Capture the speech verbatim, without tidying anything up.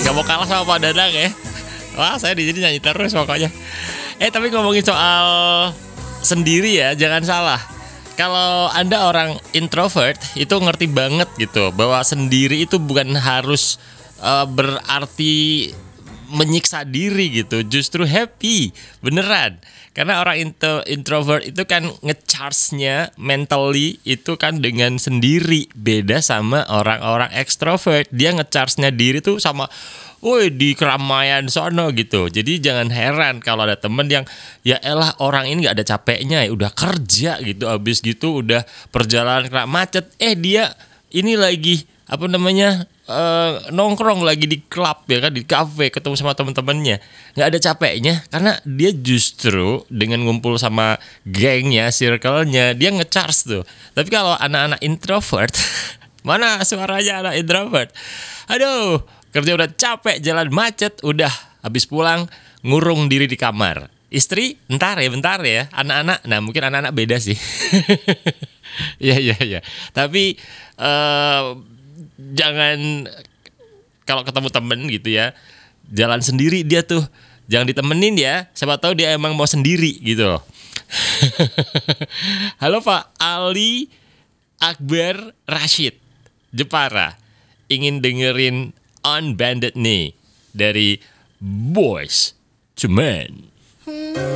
Gak mau kalah sama Pak Danang ya. Wah, saya di sini nyanyi terus pokoknya. Eh, tapi ngomongin soal sendiri ya, jangan salah. Kalau Anda orang introvert, itu ngerti banget gitu bahwa sendiri itu bukan harus uh, berarti menyiksa diri gitu, justru happy, beneran. Karena orang intro, introvert itu kan ngecharge-nya mentally itu kan dengan sendiri. Beda sama orang-orang extrovert, dia ngecharge-nya diri tuh sama woi di keramaian sono gitu. Jadi jangan heran kalau ada temen yang ya elah orang ini gak ada capeknya ya, udah kerja gitu, abis gitu udah perjalanan kena macet, eh dia ini lagi apa namanya uh, nongkrong lagi di klub ya kan, di kafe ketemu sama teman-temannya, nggak ada capeknya karena dia justru dengan ngumpul sama gengnya, circle-nya, dia ngecharge tuh. Tapi kalau anak-anak introvert mana suaranya anak introvert, aduh kerja udah capek, jalan macet, udah habis pulang ngurung diri di kamar. Istri bentar ya bentar ya, anak-anak nah mungkin anak-anak beda sih. Iya iya iya, tapi uh, jangan kalau ketemu temen gitu ya, jalan sendiri dia tuh jangan ditemenin ya, siapa tahu dia emang mau sendiri gitu loh. Halo Pak Ali Akbar Rashid Jepara, ingin dengerin Unbanded nih dari Boys to Men.